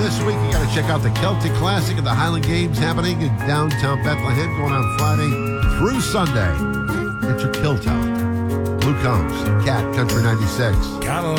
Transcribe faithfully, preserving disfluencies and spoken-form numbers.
this week, you got to check out the Celtic Classic and the Highland Games happening in downtown Bethlehem, going on Friday through Sunday. Get your kilt out. Blue Combs, Cat Country ninety-six. Got a